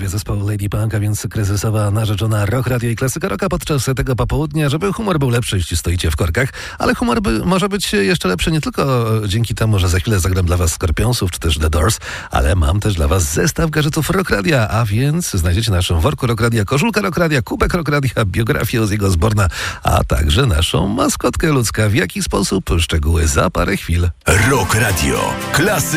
panowie zespołu Lady Punk, a więc kryzysowa narzeczona Rock Radio i Klasyka Rocka podczas tego popołudnia, żeby humor był lepszy, jeśli stoicie w korkach, ale humor może być jeszcze lepszy nie tylko dzięki temu, że za chwilę zagram dla was Scorpionsów czy też The Doors, ale mam też dla was zestaw gadżetów Rock Radia, a więc znajdziecie w naszym worku Rock Radia koszulkę Rock Radia, kubek Rock Radia, biografię Ozzy'ego Osbourne'a, a także naszą maskotkę ludzka. W jaki sposób? Szczegóły za parę chwil. Rock Radio. Klasy